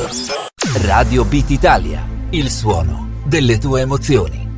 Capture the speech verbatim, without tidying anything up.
Radio Beat Italia, il suono delle tue emozioni.